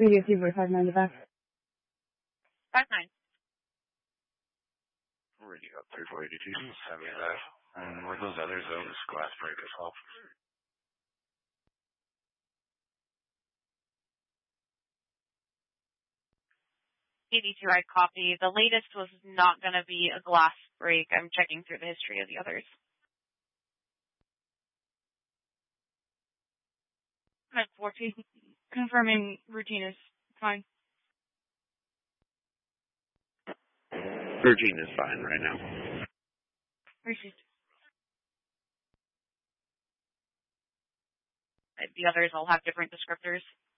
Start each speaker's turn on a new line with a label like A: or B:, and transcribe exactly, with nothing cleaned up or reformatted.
A: Radio Fever, five nine the back.
B: Five nine.
C: Radio three four eighty two, seventy that. And were those other zones glass break as well?
B: eighty-two, I copy. The latest was not going to be a glass break. I'm checking through the history of the others.
A: At fourteen, confirming routine is fine.
C: Routine is fine right now.
A: Received.
B: The others all have different descriptors.